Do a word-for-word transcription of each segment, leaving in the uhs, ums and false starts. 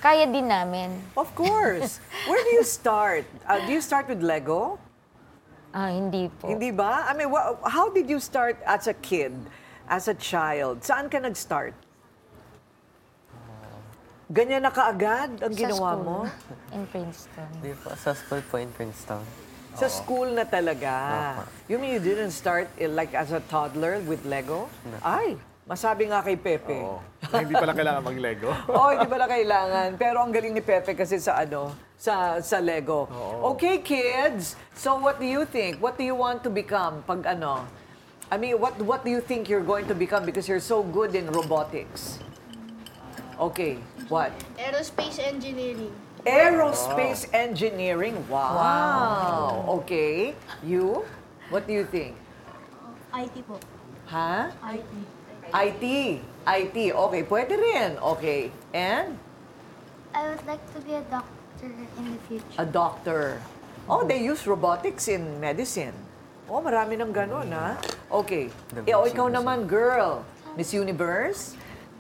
kaya din namin. Of course. Where do you start? Uh, do you start with Lego? Ah, hindi po. Hindi ba? I mean, wha- how did you start as a kid, as a child? Saan ka nag-start? Ganyan na kaagad ang Sa ginawa school, mo? in Princeton. Di po, sa school po in Princeton. Sa school na talaga. Opo. You mean you didn't start eh, like as a toddler with Lego? Ay, masabi nga kay Pepe. Oo. Hindi pala kailangan mag-Lego. Oh, hindi pala kailangan. Pero ang galing ni Pepe kasi sa ano, sa sa Lego. Okay, kids. So what do you think? What do you want to become pag ano? I mean, what what do you think you're going to become because you're so good in robotics? Okay, what? Aerospace engineering. Aerospace engineering. Wow. Okay. You? What do you think? I T po. Ha? I T. I T. I T. Okay, pwede rin. Okay. And? I would like to be a doctor in the future. A doctor. Oh, they use robotics in medicine. Oh, marami ng ganun, ha? Okay. The Eh, oh, Miss ikaw Universe. naman, girl. Miss Universe?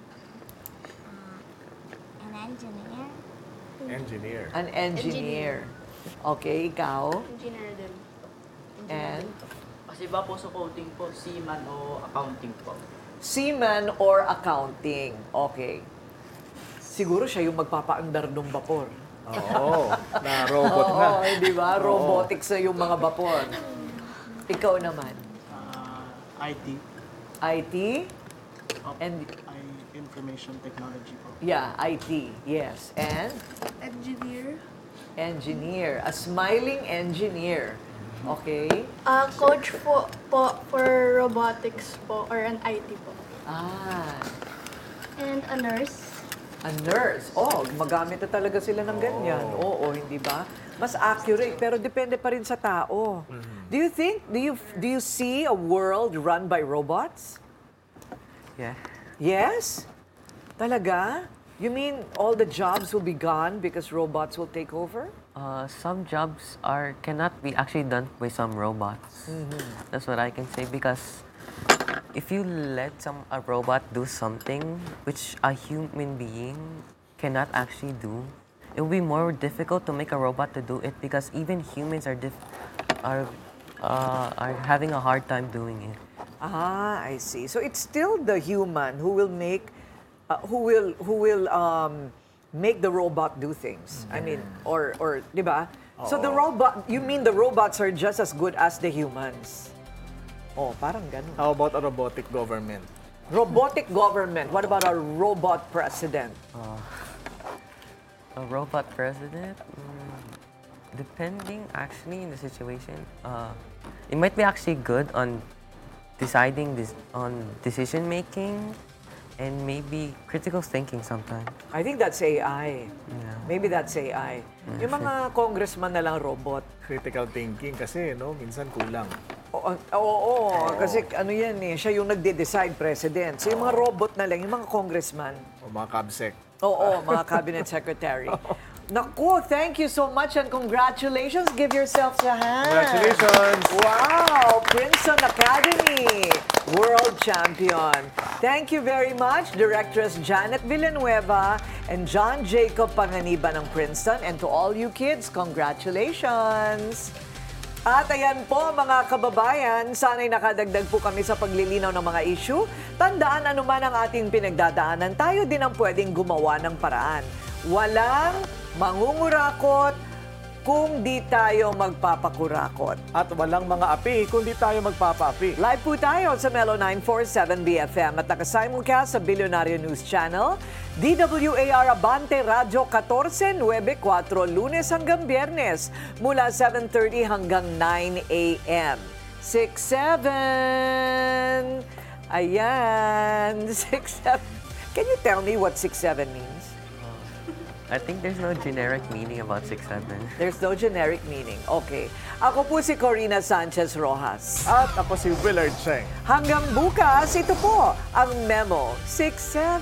An engineer. Engineer. An engineer. Okay, ikaw? Engineer din. And? Kasi ba po sa coding po, seaman o accounting po? Seaman or accounting. Okay. Siguro siya yung magpapaandar ng vapor. Oo. Na robot na. Oo, hindi ba? Robotics na yung mga vapor. Ikaw naman. Uh, I T, I T? Op- And, I, Information Technology po. yeah, I T. Yes. And? Engineer. Engineer. A smiling engineer. Okay. Uh, coach po, po for robotics po or an I T po. Ah, And a nurse. a nurse. Oh, magamit na talaga sila ng ganyan. Oo, hindi ba? Mas accurate, pero depende pa rin sa tao. Do you think, do you, do you see a world run by robots? Yeah. Yes? Talaga? You mean all the jobs will be gone because robots will take over? Uh, some jobs are cannot be actually done by some robots. That's what I can say because if you let some a robot do something which a human being cannot actually do, it will be more difficult to make a robot to do it because even humans are dif- are uh, are having a hard time doing it. Ah, I see. So it's still the human who will make, uh, who will, who will um, make the robot do things. I mean, or, or, di ba? So the robot, you mean the robots are just as good as the humans? Oh, parang ganun. How about a robotic government? Robotic government. What about a robot president? A robot president? Mm, depending actually in the situation, uh, it might be actually good on deciding this on decision making and maybe critical thinking sometimes. I think that's A I. Yeah. Maybe that's A I. Yung mga congressman na lang robot. Critical thinking kasi, no? Minsan kulang. Oo, oo, oo, kasi ano yan eh, siya yung nagde-decide president. So yung mga robot na lang, yung mga congressman, O mga cabsec. oo, mga cabinet secretary. Naku, thank you so much and congratulations. Give yourselves a hand. Congratulations! Wow, Princeton Academy, world champion. Thank you very much, Directress Janet Villanueva and John Jacob Panganiban ng Princeton. And to all you kids, congratulations! At ayan po mga kababayan, sana'y nakadagdag po kami sa paglilinaw ng mga issue. Tandaan anuman ang ating pinagdadaanan, tayo din ang pwedeng gumawa ng paraan. Walang mangungurakot kung di tayo magpapakurakot. At walang mga api kung di tayo magpapaapi. Live po tayo sa Melo nine forty-seven B F M at nakasimulcast sa Billionario News Channel, D W A R Abante Radio fourteen ninety-four, Lunes hanggang Biyernes, mula seven thirty hanggang nine A M six seven. Ayan, six seven. Can you tell me what six seven means? I think there's no generic meaning about six seven. There's no generic meaning. Okay. Ako po si Corina Sanchez Rojas. At ako si Willard Cheng. Hanggang bukas, ito po ang Memo six seven.